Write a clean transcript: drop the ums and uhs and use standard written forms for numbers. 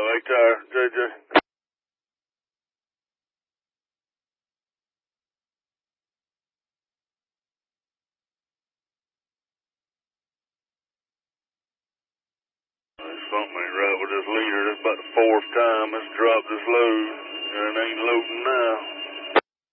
right there, JJ. Something ain't right with this leader. This is about the fourth time it's dropped this load, and it ain't loading now.